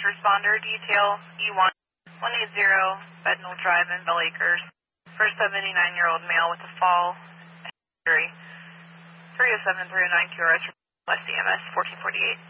responder detail E1 180 Bednall Drive in Bell Acres for a 79-year-old male with a fall injury. 307-309 QRS West EMS 1448.